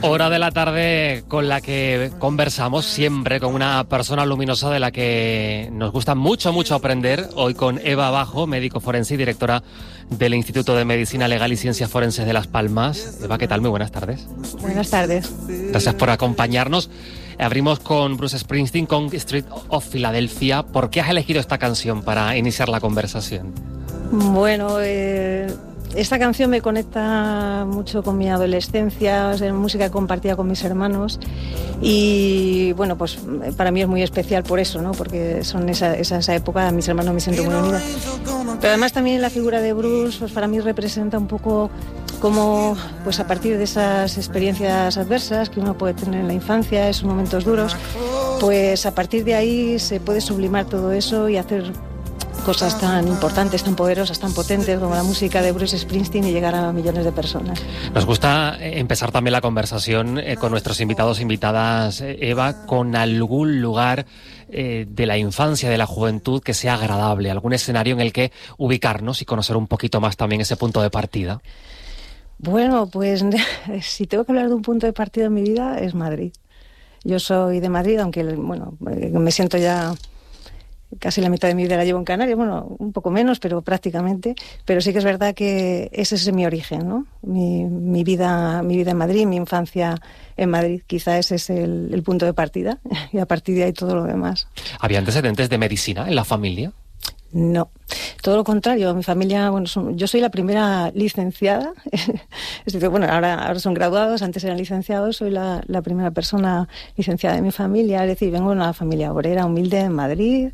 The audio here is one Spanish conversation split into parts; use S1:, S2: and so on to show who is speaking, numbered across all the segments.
S1: Hora de la tarde con la que conversamos siempre con una persona luminosa de la que nos gusta mucho aprender. Hoy con Eva Bajo, médico forense y directora del Instituto de Medicina Legal y Ciencias Forenses de Las Palmas. Eva, ¿qué tal? Muy buenas tardes.
S2: Buenas tardes.
S1: Gracias por acompañarnos. Abrimos con Bruce Springsteen, con Street of Philadelphia. ¿Por qué has elegido esta canción para iniciar la conversación?
S2: Bueno, esta canción me conecta mucho con mi adolescencia, es música compartida con mis hermanos y bueno, pues para mí es muy especial por eso, ¿no? Porque son esa época, a mis hermanos me siento muy unida. Pero además también la figura de Bruce, pues para mí representa un poco como, pues a partir de esas experiencias adversas que uno puede tener en la infancia, esos momentos duros, pues a partir de ahí se puede sublimar todo eso y hacer cosas tan importantes, tan poderosas, tan potentes como la música de Bruce Springsteen y llegar a millones de personas.
S1: Nos gusta empezar también la conversación con nuestros invitados, invitadas, Eva, con algún lugar de la infancia, de la juventud que sea agradable, algún escenario en el que ubicarnos y conocer un poquito más también ese punto de partida.
S2: Bueno, pues si tengo que hablar de un punto de partida en mi vida es Madrid. Yo soy de Madrid, aunque bueno, me siento ya casi la mitad de mi vida la llevo en Canarias, bueno, un poco menos, pero prácticamente, pero sí que es verdad que ese es mi origen, ¿no? Mi vida en Madrid, mi infancia en Madrid, quizá ese es el punto de partida, y a partir de ahí todo lo demás.
S1: ¿Había antecedentes de medicina en la familia?
S2: No, todo lo contrario. Mi familia, bueno, yo soy la primera licenciada. Es decir, bueno, ahora son graduados, antes eran licenciados. Soy la primera persona licenciada de mi familia. Es decir, vengo de una familia obrera, humilde en Madrid.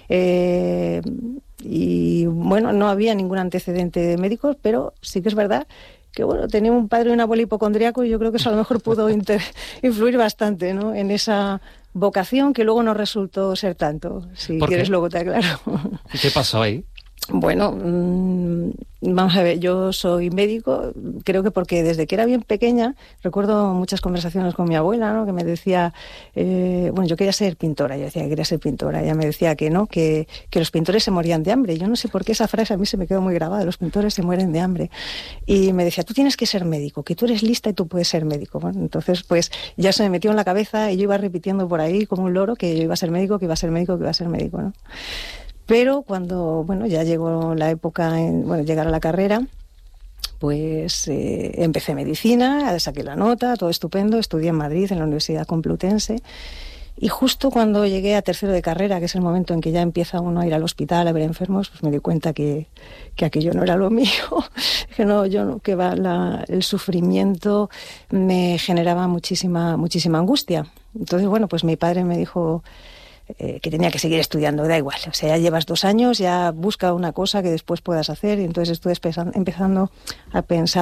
S2: Y bueno, no había ningún antecedente de médicos, pero sí que es verdad que bueno, tenía un padre y un abuelo hipocondriaco y yo creo que eso a lo mejor pudo influir bastante, ¿no? En esa vocación que luego no resultó ser tanto. Si quieres luego te aclaro.
S1: ¿Qué pasó ahí?
S2: Bueno, vamos a ver, yo soy médico, creo que porque desde que era bien pequeña recuerdo muchas conversaciones con mi abuela, ¿no? Que me decía, bueno, yo quería ser pintora, yo decía que quería ser pintora, ella me decía que no, que los pintores se morían de hambre. Yo no sé por qué esa frase a mí se me quedó muy grabada, los pintores se mueren de hambre. Y me decía, tú tienes que ser médico, que tú eres lista y tú puedes ser médico. Bueno, entonces pues ya se me metió en la cabeza y yo iba repitiendo por ahí como un loro que yo iba a ser médico, que iba a ser médico, que iba a ser médico, ¿no? Pero cuando, bueno, ya llegó la época, llegar a la carrera, pues empecé medicina, saqué la nota, todo estupendo, estudié en Madrid, en la Universidad Complutense, y justo cuando llegué a tercero de carrera, que es el momento en que ya empieza uno a ir al hospital a ver enfermos, pues me di cuenta que aquello no era lo mío, que no, yo no, que el sufrimiento me generaba muchísima angustia. Entonces, bueno, pues mi padre me dijo que tenía que seguir estudiando, da igual, o sea, ya llevas 2 años, ya busca una cosa que después puedas hacer, y entonces estuve empezando a pensar